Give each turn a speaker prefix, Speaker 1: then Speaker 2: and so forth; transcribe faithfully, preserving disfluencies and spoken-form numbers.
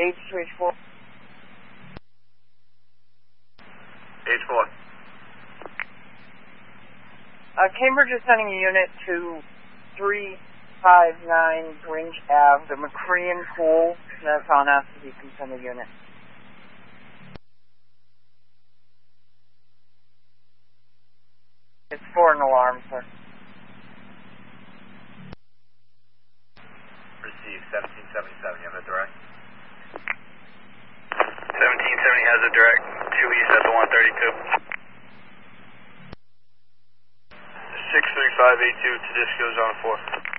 Speaker 1: H two H four.
Speaker 2: H four.
Speaker 1: Uh, Cambridge is sending a unit to three five nine Grange Ave, the McCrean Pool. That's on us if you can send a unit. It's for an alarm, sir.
Speaker 2: Receive seventeen seventy-seven. You have a direct?
Speaker 3: seventeen seventy has a direct. two East at the one thirty-two.
Speaker 2: six three five eight two, Tedisco's on four.